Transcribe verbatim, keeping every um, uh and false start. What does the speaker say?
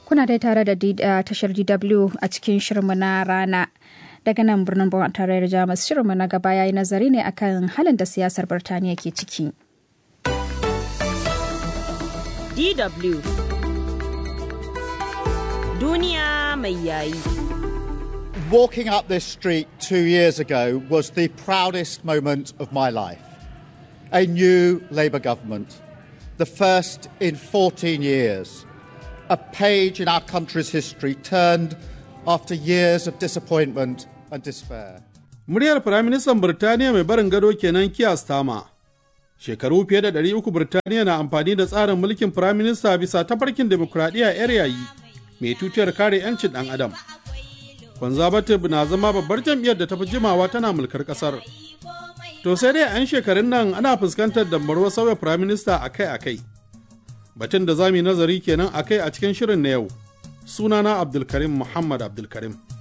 Kuna dai tare da tashar D W a cikin shirinmu na rana. Daga nan birnin Bonn tarayyar Jamus, shirinmu na gaba yayi nazari ne akan halin da siyasar Birtaniya ke ciki. D W Duniya mai yayi. Walking up this street two years ago was the proudest moment of my life. A new Labour government, the first in fourteen years. A page in our country's history turned after years of disappointment and despair. Muryar Firaministan Birtaniya mai barin gado kenan Keir Starmer. Shekaru fiye da ɗari uku Birtaniya na amfani da tsarin mulkin Firaminista bisa tafarkin demokuraɗiyya 'yar yayi mai tutiyar kare 'yancin ɗan adam. Conservative na zama babbar jam'iyyar da ta fi jimawa tana mulkar ƙasar. To sai dai a 'yan shekarun nan ana fuskantar dambarwar sauya Firaminista akai-akai. Batun da za mu yi nazari kenan akai a cikin shirin na yau. Sunana Abdulkarim Muhammad Abdulkarim.